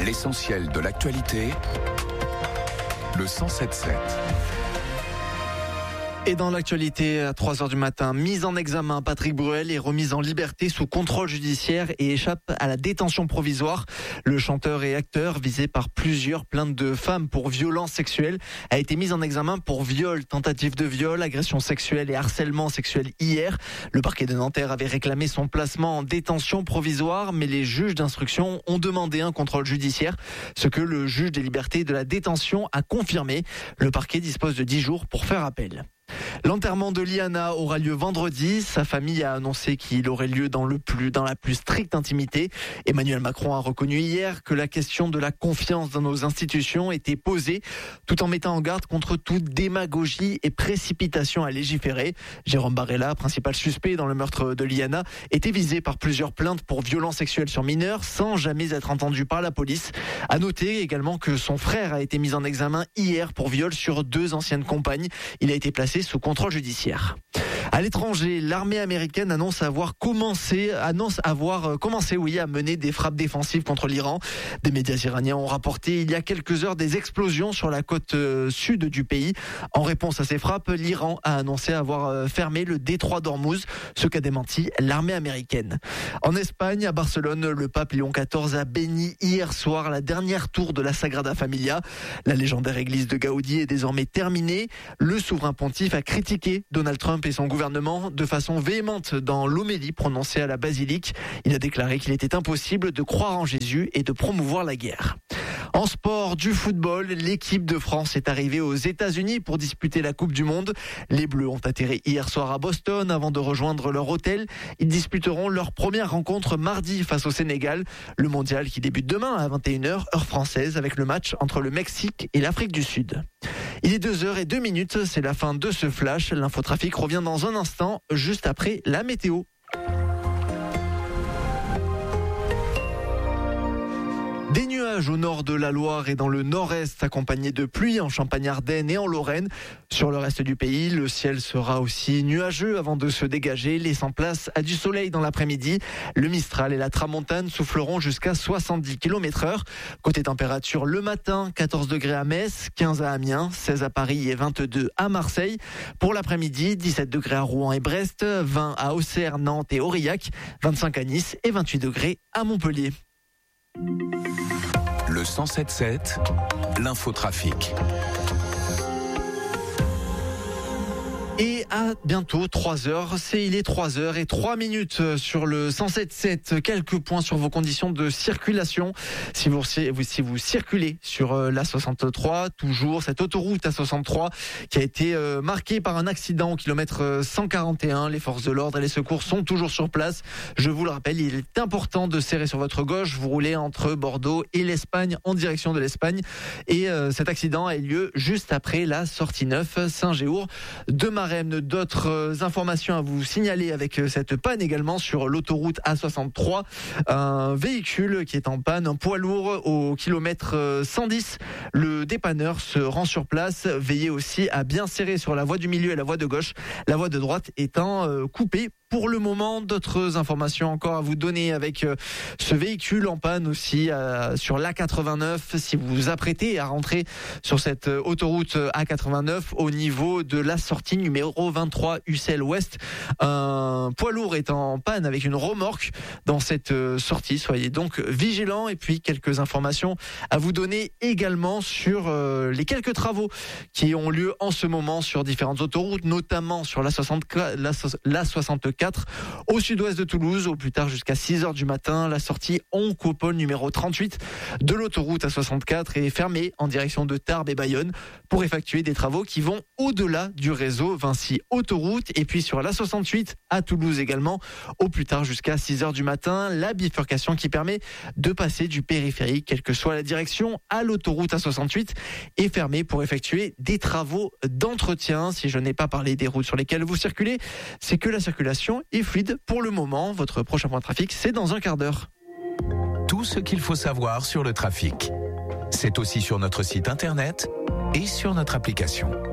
L'essentiel de l'actualité, le 107.7. Et dans l'actualité, à 3h du matin, mise en examen, Patrick Bruel est remis en liberté sous contrôle judiciaire et échappe à la détention provisoire. Le chanteur et acteur, visé par plusieurs plaintes de femmes pour violences sexuelles, a été mis en examen pour viol, tentative de viol, agression sexuelle et harcèlement sexuel hier. Le parquet de Nanterre avait réclamé son placement en détention provisoire, mais les juges d'instruction ont demandé un contrôle judiciaire, ce que le juge des libertés et de la détention a confirmé. Le parquet dispose de 10 jours pour faire appel. L'enterrement de Liana aura lieu vendredi. Sa famille a annoncé qu'il aurait lieu dans la plus stricte intimité. Emmanuel Macron a reconnu hier que la question de la confiance dans nos institutions était posée, tout en mettant en garde contre toute démagogie et précipitation à légiférer. Jérôme Barella, principal suspect dans le meurtre de Liana, était visé par plusieurs plaintes pour violences sexuelles sur mineurs sans jamais être entendu par la police. À noter également que son frère a été mis en examen hier pour viol sur 2 anciennes compagnes. Il a été placé sous contrôle judiciaire. À l'étranger, l'armée américaine annonce avoir commencé à mener des frappes défensives contre l'Iran. Des médias iraniens ont rapporté il y a quelques heures des explosions sur la côte sud du pays. En réponse à ces frappes, l'Iran a annoncé avoir fermé le détroit d'Ormuz, ce qu'a démenti l'armée américaine. En Espagne, à Barcelone, le pape Léon XIV a béni hier soir la dernière tour de la Sagrada Familia. La légendaire église de Gaudi est désormais terminée. Le souverain pontife a critiqué Donald Trump et son gouvernement de façon véhémente dans l'homélie prononcée à la basilique. Il a déclaré qu'il était impossible de croire en Jésus et de promouvoir la guerre. En sport, du football, l'équipe de France est arrivée aux États-Unis pour disputer la Coupe du Monde. Les Bleus ont atterri hier soir à Boston avant de rejoindre leur hôtel. Ils disputeront leur première rencontre mardi face au Sénégal. Le mondial qui débute demain à 21h, heure française, avec le match entre le Mexique et l'Afrique du Sud. Il est 2h02, c'est la fin de ce flash. L'infotrafic revient dans un instant, juste après la météo. Des nuages au nord de la Loire et dans le nord-est, accompagnés de pluie en Champagne-Ardenne et en Lorraine. Sur le reste du pays, le ciel sera aussi nuageux avant de se dégager, laissant place à du soleil dans l'après-midi. Le Mistral et la Tramontane souffleront jusqu'à 70 km/h. Côté température, le matin, 14 degrés à Metz, 15 à Amiens, 16 à Paris et 22 à Marseille. Pour l'après-midi, 17 degrés à Rouen et Brest, 20 à Auxerre, Nantes et Aurillac, 25 à Nice et 28 degrés à Montpellier. Le 107.7, l'infotrafic. Et à bientôt 3h, il est 3h03 sur le 107.7. Quelques points sur vos conditions de circulation. Si vous circulez sur l'A63, toujours cette autoroute A63 qui a été marquée par un accident au kilomètre 141. Les forces de l'ordre et les secours sont toujours sur place. Je vous le rappelle, il est important de serrer sur votre gauche. Vous roulez entre Bordeaux et l'Espagne, en direction de l'Espagne. Et cet accident a eu lieu juste après la sortie 9 Saint-Géour de Marais. D'autres informations à vous signaler avec cette panne également sur l'autoroute A63. Un véhicule qui est en panne, un poids lourd au kilomètre 110. Le dépanneur se rend sur place. Veillez aussi à bien serrer sur la voie du milieu et la voie de gauche. La voie de droite étant coupée. Pour le moment, d'autres informations encore à vous donner avec ce véhicule en panne aussi sur l'A89. Si vous vous apprêtez à rentrer sur cette autoroute A89 au niveau de la sortie numéro 23 Ussel Ouest, un poids lourd est en panne avec une remorque dans cette sortie. Soyez donc vigilants. Et puis quelques informations à vous donner également sur les quelques travaux qui ont lieu en ce moment sur différentes autoroutes, notamment sur la 64 au sud-ouest de Toulouse, au plus tard jusqu'à 6h du matin. La sortie Oncopole numéro 38 de l'autoroute A64 est fermée en direction de Tarbes et Bayonne pour effectuer des travaux qui vont au-delà du réseau Vinci Autoroute. Et puis sur l'A68 à Toulouse également, au plus tard jusqu'à 6h du matin, la bifurcation qui permet de passer du périphérique, quelle que soit la direction, à l'autoroute A68 est fermée pour effectuer des travaux d'entretien. Si je n'ai pas parlé des routes sur lesquelles vous circulez, c'est que la circulation est fluide pour le moment. Votre prochain point de trafic, c'est dans un quart d'heure. Tout ce qu'il faut savoir sur le trafic, c'est aussi sur notre site internet et sur notre application.